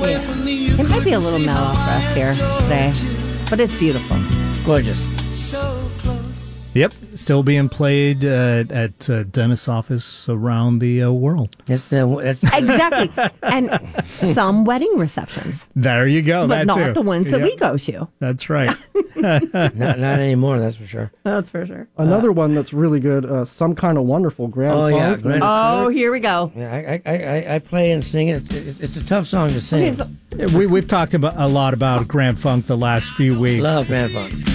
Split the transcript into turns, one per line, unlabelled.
It might be a little mellow for us here today, but it's beautiful.
Gorgeous.
Yep, still being played at dentist's office around the world.
That's
Exactly. And some wedding receptions.
There you go.
But
that
not
too.
the ones that
Yep.
we go to.
That's right.
not anymore, that's for sure.
That's for sure.
Another one that's really good, Some Kind of Wonderful, Grand
Oh, yeah,
Funk.
Grand
Oh, here we go.
Yeah, I play and sing it. It's a tough song to sing.
Okay, so
We've talked a lot about Grand Funk the last few weeks.
Love Grand Funk.